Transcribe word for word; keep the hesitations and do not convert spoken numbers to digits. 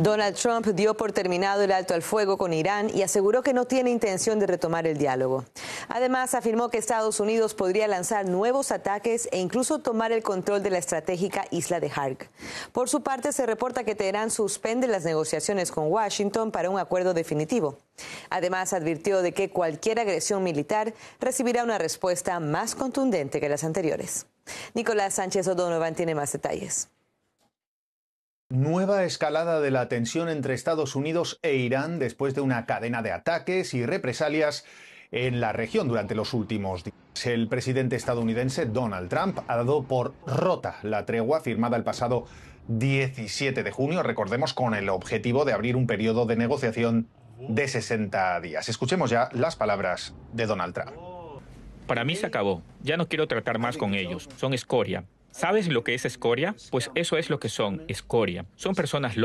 Donald Trump dio por terminado el alto al fuego con Irán y aseguró que no tiene intención de retomar el diálogo. Además, afirmó que Estados Unidos podría lanzar nuevos ataques e incluso tomar el control de la estratégica isla de Harg. Por su parte, se reporta que Teherán suspende las negociaciones con Washington para un acuerdo definitivo. Además, advirtió de que cualquier agresión militar recibirá una respuesta más contundente que las anteriores. Nicolás Sánchez O'Donovan tiene más detalles. Nueva escalada de la tensión entre Estados Unidos e Irán después de una cadena de ataques y represalias en la región durante los últimos días. El presidente estadounidense Donald Trump ha dado por rota la tregua firmada el pasado diecisiete de junio, recordemos, con el objetivo de abrir un periodo de negociación de sesenta días. Escuchemos ya las palabras de Donald Trump. Para mí se acabó. Ya no quiero tratar más con ellos. Son escoria. ¿Sabes lo que es escoria? Pues eso es lo que son, escoria. Son personas